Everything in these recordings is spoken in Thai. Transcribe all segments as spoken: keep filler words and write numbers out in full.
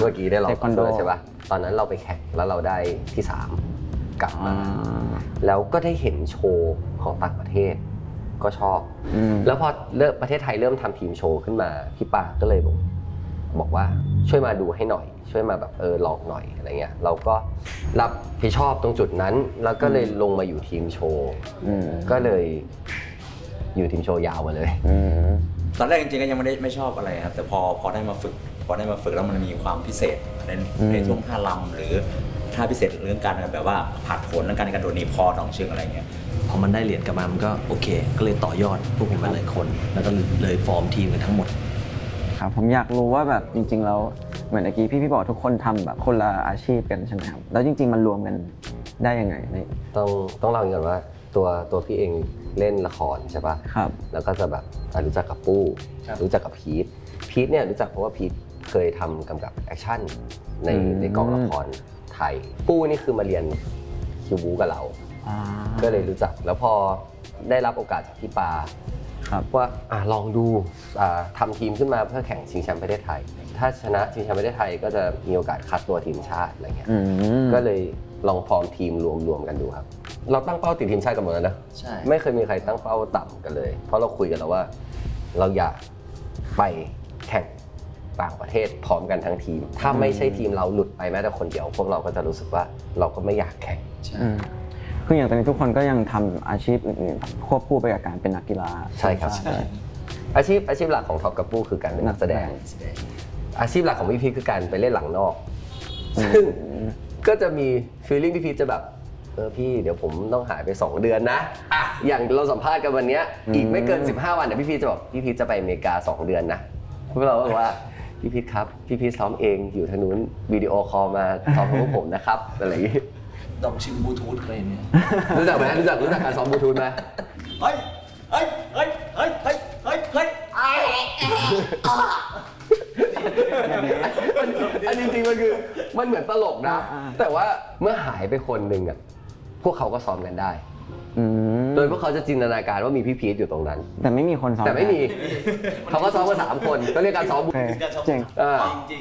มื่อกี้ได้ลองต่อสู้ใช่ปะตอนนั้นเราไปแข่งแล้วเราได้ที่สามกลับมาแล้วก็ได้เห็นโชว์ของต่างประเทศก็ชอบแล้วพอเริ่มประเทศไทยเริ่มทำทีมโชว์ขึ้นมาพี่ปาก็เลยบอกบอกว่าช่วยมาดูให้หน่อยช่วยมาแบบเออลองหน่อยอะไรเงี้ยเราก็รับผิดชอบตรงจุดนั้นแล้วก็เลยลงมาอยู่ทีมโชว์ก็เลยอยู่ทีมโชว์ยาวมาเลยตอนแรกจริงๆก็ยังไม่ได้ไม่ชอบอะไรครับแต่พอพอได้มาฝึกพอได้มาฝึกแล้วมันมีความพิเศษในในช่วงท่าลำหรือท่าพิเศษเรื่องการแบบว่าผัดโผนเรื่องการกระโดดหนีบคอต่องเชิงอะไรเงี้ยพอมันได้เหรียญกลับมามันก็โอเคก็เลยต่อยอดพวกผมมาหลายคนแล้วก็เลยฟอร์มทีมกันทั้งหมดครับผมอยากรู้ว่าแบบจริงๆแล้วเหมือนเมื่อกี้พี่พี่บอกทุกคนทำแบบคนละอาชีพกันใช่ไหมครับแล้วจริงๆมันรวมกันได้ยังไงต้องต้องเล่าอย่างก่อนว่าตัวตัวพี่เองเล่นละครใช่ปะครับแล้วก็จะแบบรู้จักกับปู้รู้จักกับพีทพีทเนี่ยรู้จักเพราะว่าพีทเคยทำกำกับแอคชั่นในในกองละครไทยปู้นี่คือมาเรียนคิวบูกับเราก็เลยรู้จักแล้วพอได้รับโอกาสจากพี่ปาว่าอ่ะลองดูทำทีมขึ้นมาเพื่อแข่งชิงแชมป์ประเทศไทยถ้าชนะชิงแชมป์ประเทศไทยก็จะมีโอกาสคัดตัวทีมชาติอะไรเงี้ยก็เลยลองฟอร์มทีมรวมๆกันดูครับเราตั้งเป้าติดทีมชาติกันหมดแล้วนะใช่ไม่เคยมีใครตั้งเป้าต่ำกันเลยเพราะเราคุยกันแล้วว่าเราอยากไปแข่งต่างประเทศพร้อมกันทั้งทีมถ้าไม่ใช่ทีมเราหลุดไปแม้แต่คนเดียวพวกเราก็จะรู้สึกว่าเราก็ไม่อยากแข่งคืออย่างตอนนี้ทุกคนก็ยังทำอาชีพอื่นๆควบคู่ไปกับการเป็นนักกีฬาใช่ครับอาชีพอาชีพหลักของท็อปกับปู้คือการเป็นนักแสดงอาชีพหลักของพี่พีคือการไปเล่นหลังนอกซึ่งก็จะมีฟีลลิ่งพี่พีจะแบบเออพี่เดี๋ยวผมต้องหายไปสองเดือนนะอ่ะอย่างเราสัมภาษณ์กันวันนี้อีกไม่เกินสิบห้าวันเดี๋ยวพี่พีจะบอกพี่พีจะไปอเมริกาสองเดือนนะพวกเราบอกว่าพี่พีครับพี่พีซ้อมเองอยู่ทางนู้นวิดีโอคอลมาซ้อมกับพวกผมนะครับอะไรอย่างงี้ดอกชิมบลูทูธอะไรเนี่ยรู้จักไหมรู้จักรู้จักการซ้อมบลูทูธไหมเฮ้ยเฮ้ยเฮ้ยเฮ้ยเฮ้ยเฮ้ยเฮ้ยอันจริงๆมันคือมันเหมือนตลกนะแต่ว่าเมื่อหายไปคนหนึ่งอ่ะพวกเขาก็ซ้อมกันได้โดยพวกเขาจะจินตนาการว่ามีพี่พีทอยู่ตรงนั้นแต่ไม่มีคนซ้อมแต่ไม่มีเขาก็ซ้อมกันสามคนก็เรียกการซ้อมจริงจริง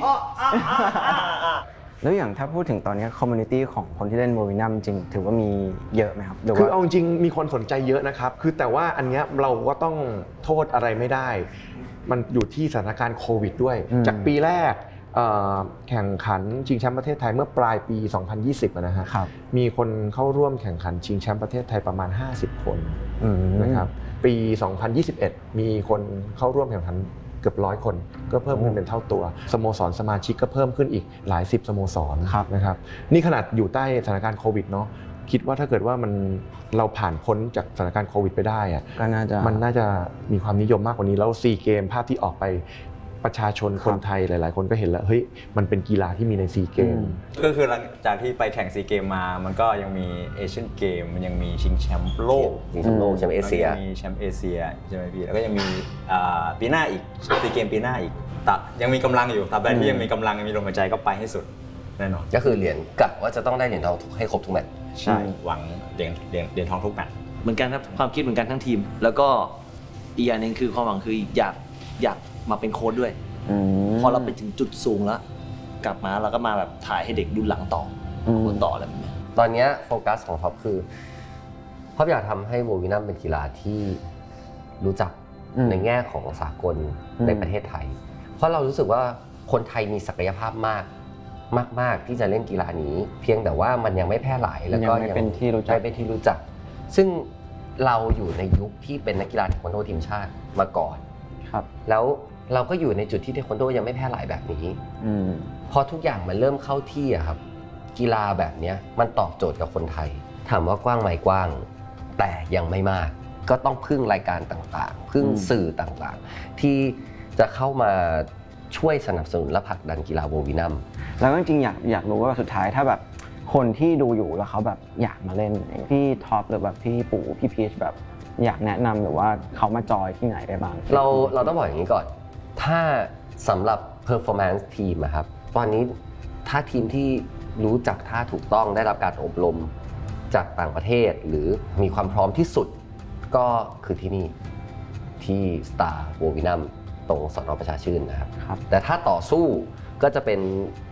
แล้วอย่างถ้าพูดถึงตอนนี้คอมมูนิตี้ของคนที่เล่นโววินัมจริงถือว่ามีเยอะไหมครับคือเอาจริงมีคนสนใจเยอะนะครับคือแต่ว่าอันนี้เราก็ต้องโทษอะไรไม่ได้มันอยู่ที่สถานการณ์โควิดด้วยจากปีแรกแข่งขันชิงแชมป์ประเทศไทยเมื่อปลายปีสองพันยี่สิบนะฮะมีคนเข้าร่วมแข่งขันชิงแชมป์ประเทศไทยประมาณห้าสิบคนนะครับปีสองพันยี่สิบเอ็ดมีคนเข้าร่วมแข่งขันเกือบร้อยคนก็เพิ่มขึ้นเป็นเท่าตัวสโมสรสมาชิกก็เพิ่มขึ้นอีกหลายสิบสโมสรนะครับนี่ขนาดอยู่ใต้สถานการณ์โควิดเนาะคิดว่าถ้าเกิดว่ามันเราผ่านพ้นจากสถานการณ์โควิดไปได้อะก็น่าจะมันน่าจะมีความนิยมมากกว่านี้แล้วซีเกมภาพที่ออกไปประชาชนคนไทยหลายๆคนก็เห็นแล้วเฮ้ยมันเป็นกีฬาที่มีในซีเกมก็คือหลังจากที่ไปแข่งซีเกมมามันก็ยังมีเอเชียนเกมมันยังมีชิงแชมป์โลกชิงแชมป์โลกแชมป์เอเชียมีแชมป์เอเชียใช่ไหมพี่แล้วก็ยังมีปีหน้าอีกซีเกมปีหน้าอีกแต่ยังมีกำลังอยู่ตราบใดที่ยังมีกำลังยังมีลมหายใจก็ไปให้สุดแน่นอนก็คือเหรียญกะว่าจะต้องได้เหรียญทองให้ครบทุกแมตช์ใช่หวังเหรียญเหรียญเหรียญทองทุกแมตช์เหมือนกันครับความคิดเหมือนกันทั้งทีมแล้วก็อีกอย่างนึงคือความหวังคืออยากอยากมาเป็นโค้ชด้วยพอเราไปถึงจุดสูงแล้วกลับมาเราก็มาแบบถ่ายให้เด็กรุ่นหลังต่อคนต่ออะไรแบบนี้ตอนนี้โฟกัสของท็อปคือท็อปอยากทำให้โววินัมเป็นกีฬาที่รู้จักในแง่ของสากลในประเทศไทยเพราะเรารู้สึกว่าคนไทยมีศักยภาพมากมากๆที่จะเล่นกีฬานี้เพียงแต่ว่ามันยังไม่แพร่หลายแล้วก็ยังไม่เป็นที่รู้จักไม่เป็นที่รู้จักซึ่งเราอยู่ในยุคที่เป็นนักกีฬาเทควันโดทีมชาติมาก่อนครับแล้วเราก็อยู่ในจุดที่เทควันโดยังไม่แพร่หลายแบบนี้พอทุกอย่างมันเริ่มเข้าที่อะครับกีฬาแบบนี้มันตอบโจทย์กับคนไทยถามว่ากว้างไหมกว้างแต่ยังไม่มากก็ต้องพึ่งรายการต่างๆพึ่งสื่อต่างๆที่จะเข้ามาช่วยสนับสนุนและผลักดันกีฬาโววินัมแล้วจริงๆอยากอยากรู้ว่าสุดท้ายถ้าแบบคนที่ดูอยู่แล้วเขาแบบอยากมาเล่นพี่ท็อปหรือแบบพี่ปู่พี่พีชแบบอยากแนะนำหรือว่าเขามาจอยที่ไหนได้บ้างเราเราต้องบอกอย่างนี้ก่อนถ้าสำหรับ performance ทีมครับตอนนี้ถ้าทีมที่รู้จักท่าถูกต้องได้รับการอบรมจากต่างประเทศหรือมีความพร้อมที่สุดก็คือที่นี่ที่ Star โววินัมตรงสน.ประชาชื่นนะครับแต่ถ้าต่อสู้ก็จะเป็น